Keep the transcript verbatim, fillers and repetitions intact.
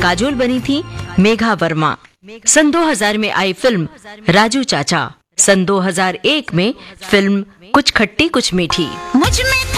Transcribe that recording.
काजोल बनी थी मेघा वर्मा। सन दो हज़ार में आई फिल्म राजू चाचा। सन दो हज़ार एक में फिल्म कुछ खट्टी कुछ मीठी। मुझ में